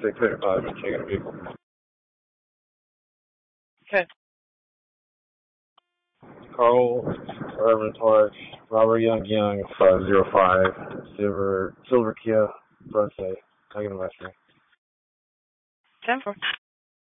635, checking a vehicle. Okay. Carl Urban Torch, Robert Young 505, Silver Kia, front say, taking a Western. 10-4.